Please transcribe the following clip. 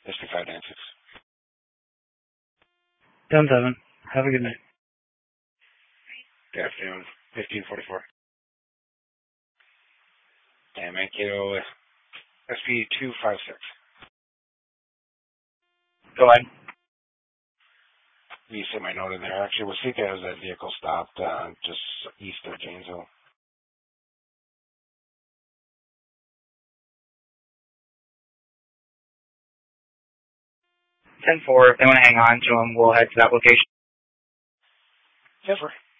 SP596. 10-7. Have a good night. Good afternoon. 1544. And Mankato SP256. Go ahead. You see my note in there. Actually, Wasika has that vehicle stopped just east of Janesville. 10-4. If they want to hang on to them, we'll head to that location. Yes, sir.